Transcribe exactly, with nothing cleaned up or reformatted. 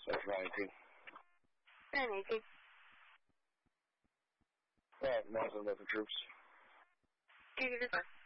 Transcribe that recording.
That's ninety-two. ninety-two. Alright, Nelson, left the troops. Two to the